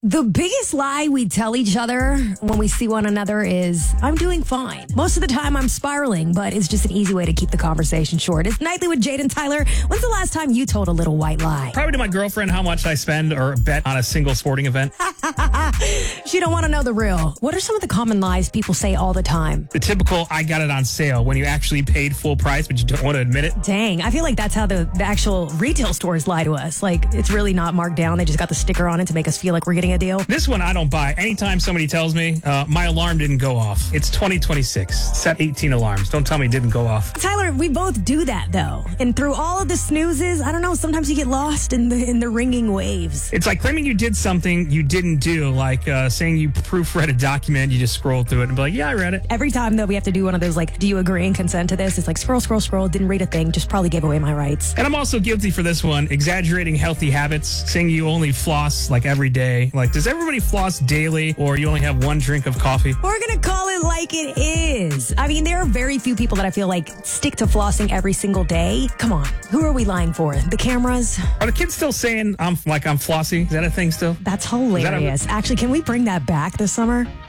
The biggest lie we tell each other when we see one another is, I'm doing fine. Most of the time I'm spiraling, but it's just an easy way to keep the conversation short. It's Nightly with Jade and Tyler. When's the last time you told a little white lie? Probably to my girlfriend how much I spend or bet on a single sporting event. She don't want to know the real. What are some of the common lies people say all the time? The typical, I got it on sale, when you actually paid full price, but you don't want to admit it. Dang, I feel like that's how the actual retail stores lie to us. Like, it's really not marked down. They just got the sticker on it to make us feel like we're getting a deal. This one I don't buy. Anytime somebody tells me my alarm didn't go off, it's 2026. Set 18 alarms. Don't tell me it didn't go off. Tyler, we both do that though. And through all of the snoozes, I don't know, sometimes you get lost in the ringing waves. It's like claiming you did something you didn't do, like saying you proofread a document, you just scroll through it and be like, yeah, I read it. Every time though we have to do one of those like, do you agree and consent to this? It's like scroll, didn't read a thing, just probably gave away my rights. And I'm also guilty for this one, exaggerating healthy habits, saying you only floss like every day. Like, does everybody floss daily or you only have one drink of coffee? We're going to call it like it is. I mean, there are very few people that I feel like stick to flossing every single day. Come on, who are we lying for? The cameras? Are the kids still saying I'm flossy? Is that a thing still? That's hilarious. Actually, can we bring that back this summer?